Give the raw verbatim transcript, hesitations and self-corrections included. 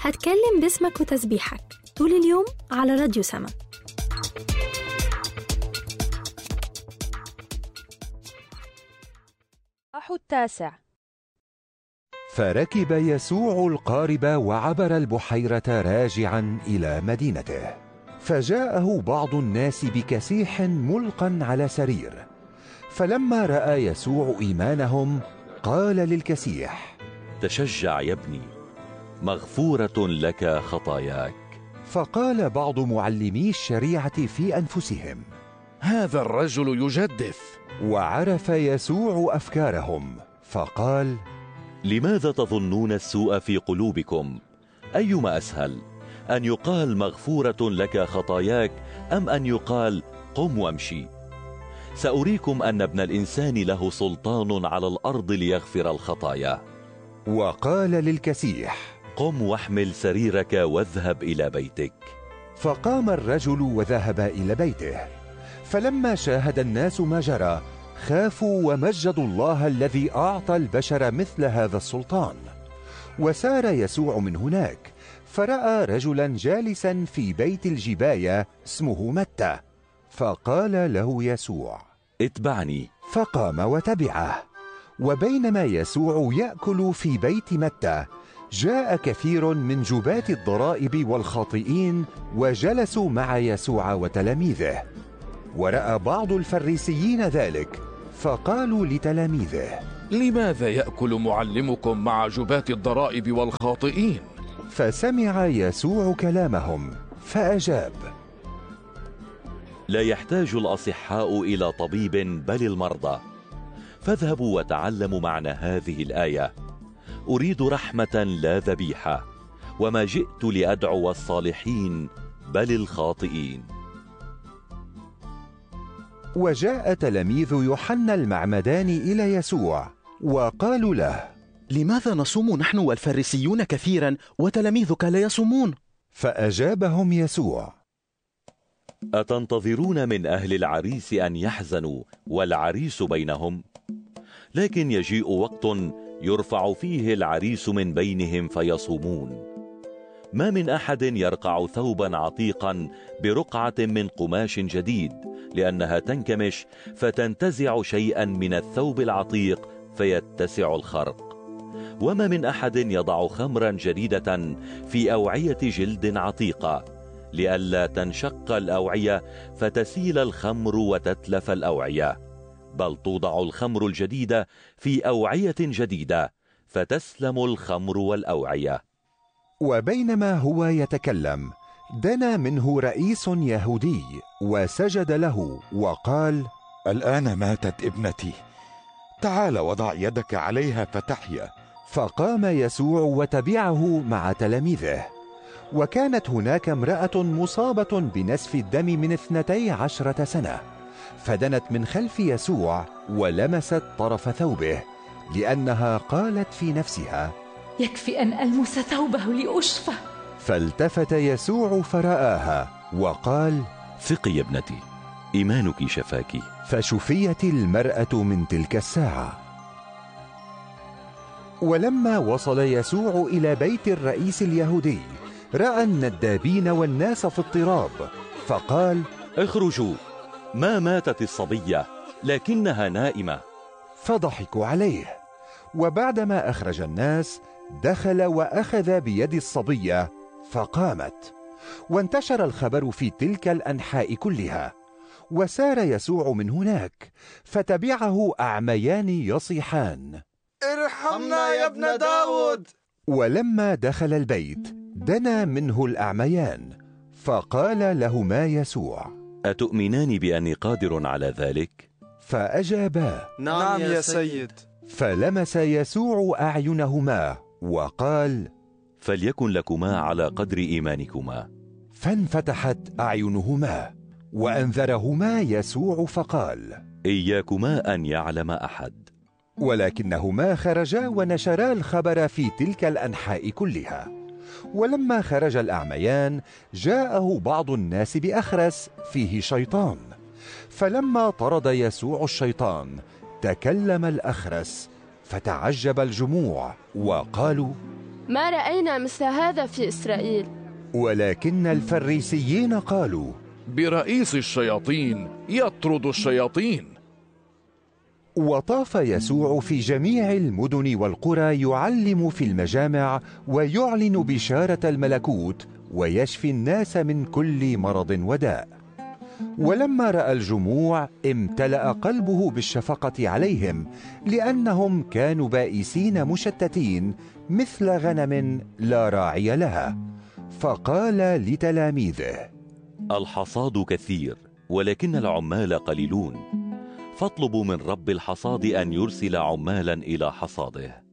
هتكلم باسمك وتسبيحك طول اليوم على راديو سما. التاسع. فركب يسوع القارب وعبر البحيرة راجعا إلى مدينته، فجاءه بعض الناس بكسيح ملقا على سرير، فلما رأى يسوع إيمانهم قال للكسيح: تشجع يا ابني، مغفورة لك خطاياك. فقال بعض معلمي الشريعة في أنفسهم: هذا الرجل يجدف. وعرف يسوع أفكارهم فقال: لماذا تظنون السوء في قلوبكم؟ أيما أسهل، أن يقال مغفورة لك خطاياك أم أن يقال قم وامشي؟ سأريكم أن ابن الإنسان له سلطان على الأرض ليغفر الخطايا. وقال للكسيح: قم واحمل سريرك واذهب إلى بيتك. فقام الرجل وذهب إلى بيته. فلما شاهد الناس ما جرى خافوا ومجدوا الله الذي أعطى البشر مثل هذا السلطان. وسار يسوع من هناك فرأى رجلا جالسا في بيت الجباية اسمه متى، فقال له يسوع: اتبعني. فقام وتبعه. وبينما يسوع يأكل في بيت متى جاء كثير من جباة الضرائب والخاطئين وجلسوا مع يسوع وتلاميذه. ورأى بعض الفريسيين ذلك فقالوا لتلاميذه: لماذا يأكل معلمكم مع جباة الضرائب والخاطئين؟ فسمع يسوع كلامهم فأجاب: لا يحتاج الأصحاء إلى طبيب بل المرضى. فاذهبوا وتعلموا معنى هذه الآية: أريد رحمة لا ذبيحة، وما جئت لأدعو الصالحين بل الخاطئين. وجاء تلاميذ يوحنا المعمدان إلى يسوع وقالوا له: لماذا نصوم نحن والفريسيون كثيرا وتلاميذك لا يصومون؟ فأجابهم يسوع: أتنتظرون من أهل العريس أن يحزنوا والعريس بينهم؟ لكن يجيء وقت يرفع فيه العريس من بينهم فيصومون. ما من أحد يرقع ثوبا عتيقا برقعة من قماش جديد، لأنها تنكمش فتنتزع شيئا من الثوب العتيق فيتسع الخرق. وما من أحد يضع خمرا جديدة في أوعية جلد عتيقة، لئلا تنشق الأوعية فتسيل الخمر وتتلف الأوعية، بل توضع الخمر الجديدة في أوعية جديدة فتسلم الخمر والأوعية. وبينما هو يتكلم دنا منه رئيس يهودي وسجد له وقال: الآن ماتت ابنتي، تعال وضع يدك عليها فتحيا. فقام يسوع وتبعه مع تلاميذه. وكانت هناك امرأة مصابة بنسف الدم من اثنتي عشرة سنة، فدنت من خلف يسوع ولمست طرف ثوبه، لأنها قالت في نفسها: يكفي أن ألمس ثوبه لأشفى. فالتفت يسوع فرآها وقال: ثقي يا ابنتي، إيمانك شفاك. فشفيت المرأة من تلك الساعة. ولما وصل يسوع إلى بيت الرئيس اليهودي رأى الندابين والناس في اضطراب، فقال: اخرجوا، ما ماتت الصبية لكنها نائمة. فضحكوا عليه. وبعدما أخرج الناس دخل وأخذ بيد الصبية فقامت، وانتشر الخبر في تلك الأنحاء كلها. وسار يسوع من هناك فتبعه أعميان يصيحان: ارحمنا يا ابن داود. ولما دخل البيت دنا منه الأعميان فقال لهما يسوع: أتؤمنان بأني قادر على ذلك؟ فأجابا: نعم يا سيد. فلمس يسوع أعينهما وقال: فليكن لكما على قدر إيمانكما. فانفتحت أعينهما. وأنذرهما يسوع فقال: إياكما أن يعلم أحد. ولكنهما خرجا ونشرا الخبر في تلك الأنحاء كلها. ولما خرج الأعميان جاءه بعض الناس بأخرس فيه شيطان، فلما طرد يسوع الشيطان تكلم الأخرس، فتعجب الجموع وقالوا: ما رأينا مثل هذا في إسرائيل. ولكن الفريسيين قالوا: برئيس الشياطين يطرد الشياطين. وطاف يسوع في جميع المدن والقرى يعلم في المجامع ويعلن بشارة الملكوت ويشفي الناس من كل مرض وداء. ولما رأى الجموع امتلأ قلبه بالشفقة عليهم، لأنهم كانوا بائسين مشتتين مثل غنم لا راعي لها، فقال لتلاميذه: الحصاد كثير ولكن العمال قليلون، فاطلبوا من رب الحصاد أن يرسل عمالا إلى حصاده.